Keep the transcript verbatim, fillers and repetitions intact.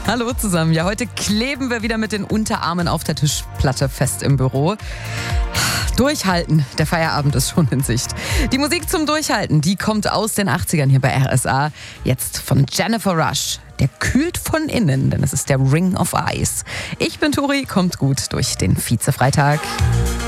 Hallo zusammen. Ja, heute kleben wir wieder mit den Unterarmen auf der Tischplatte fest im Büro. Durchhalten, der Feierabend ist schon in Sicht. Die Musik zum Durchhalten, die kommt aus den achtzigern hier bei R S A. Jetzt von Jennifer Rush. Der kühlt von innen, denn es ist der Ring of Ice. Ich bin Tori, kommt gut durch den Vize-Freitag.